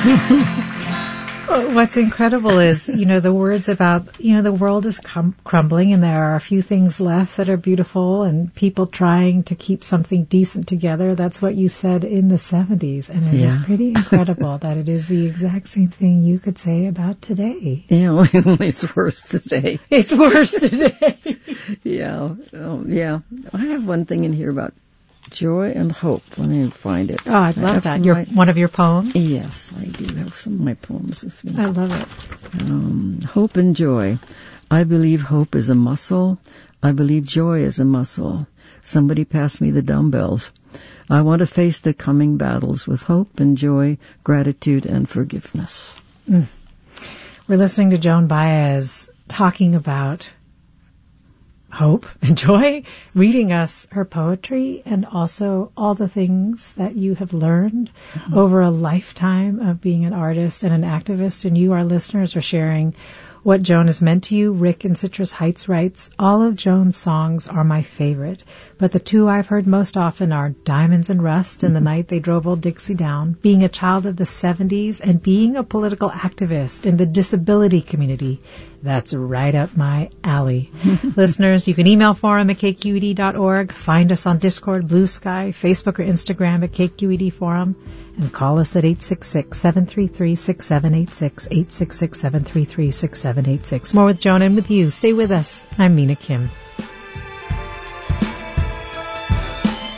What's incredible is, the words about, the world is crumbling and there are a few things left that are beautiful and people trying to keep something decent together. That's what you said in the 70s. And it is pretty incredible that it is the exact same thing you could say about today. Yeah, it's worse today. It's worse today. Yeah. Yeah. I have one thing in here about joy and hope. Let me find it. Oh, I love that. One of your poems? Yes, I do have some of my poems with me. I love it. Hope and joy. I believe hope is a muscle. I believe joy is a muscle. Somebody pass me the dumbbells. I want to face the coming battles with hope and joy, gratitude and forgiveness. We're listening to Joan Baez talking about hope and joy, reading us her poetry and also all the things that you have learned over a lifetime of being an artist and an activist. And you, our listeners, are sharing what Joan has meant to you. Rick in Citrus Heights writes, all of Joan's songs are my favorite, but the two I've heard most often are Diamonds and Rust and The Night They Drove Old Dixie Down. Being a child of the 70s and being a political activist in the disability community, that's right up my alley. Listeners, you can email forum at kqed.org, find us on Discord, Blue Sky, Facebook or Instagram at KQED Forum, and call us at 866-733-6786, 866-733-6786. More with Joan and with you. Stay with us. I'm Mina Kim.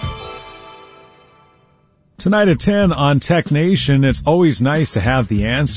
Tonight at 10 on Tech Nation, it's always nice to have the answer.